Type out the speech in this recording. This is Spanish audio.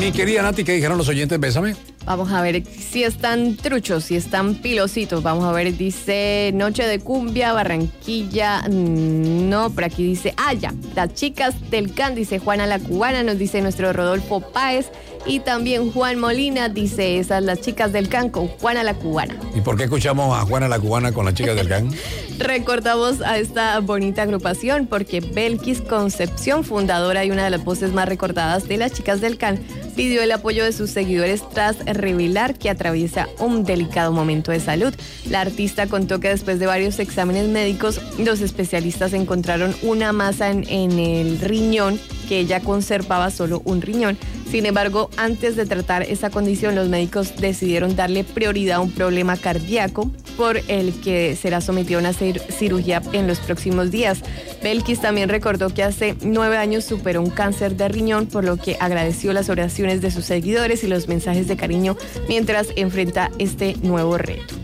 Mi querida Nati, ¿qué dijeron los oyentes? Bésame. Vamos a ver si están truchos, si están pilositos. Vamos a ver, dice Noche de Cumbia, Barranquilla. No, por aquí dice, ya, las chicas del CAN, dice Juana la Cubana, nos dice nuestro Rodolfo Páez. Y también Juan Molina dice, esas las chicas del CAN con Juana la Cubana. ¿Y por qué escuchamos a Juana la Cubana con las chicas del CAN? Recordamos a esta bonita agrupación porque Belkis Concepción, fundadora y una de las voces más recordadas de las chicas del CAN, pidió el apoyo de sus seguidores tras revelar que atraviesa un delicado momento de salud. La artista contó que después de varios exámenes médicos, los especialistas encontraron una masa en el riñón, que ella conservaba solo un riñón. Sin embargo, antes de tratar esa condición, los médicos decidieron darle prioridad a un problema cardíaco por el que será sometido a una cirugía en los próximos días. Belkis también recordó que hace 9 años superó un cáncer de riñón, por lo que agradeció las oraciones de sus seguidores y los mensajes de cariño mientras enfrenta este nuevo reto.